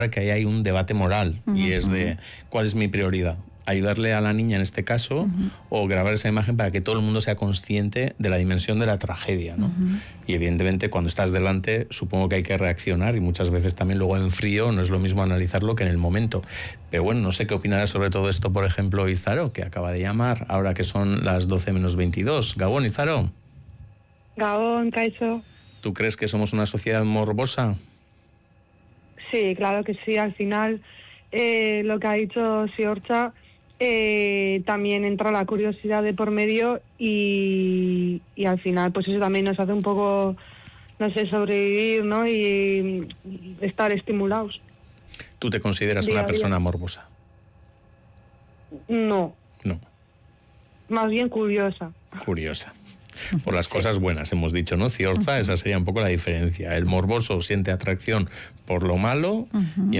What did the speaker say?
que ahí hay un debate moral y es de ¿cuál es mi prioridad? Ayudarle a la niña en este caso o grabar esa imagen para que todo el mundo sea consciente de la dimensión de la tragedia, ¿no? Y evidentemente cuando estás delante supongo que hay que reaccionar y muchas veces también luego en frío no es lo mismo analizarlo que en el momento. Pero bueno, no sé qué opinarás sobre todo esto, por ejemplo, Izaro, que acaba de llamar ahora que son las 12 menos 22. Gabón, Izaro. Gabón, Kaixo. ¿Tú crees que somos una sociedad morbosa? Sí, claro que sí. Al final, lo que ha dicho Siorcha, también entra la curiosidad de por medio y al final, pues eso también nos hace un poco, no sé, sobrevivir, ¿no? Y estar estimulados. ¿Tú te consideras Día una a día. persona morbosa? No, No, más bien curiosa. curiosa. Por las cosas buenas, hemos dicho, ¿no? Ciorza, esa sería un poco la diferencia. El morboso siente atracción por lo malo y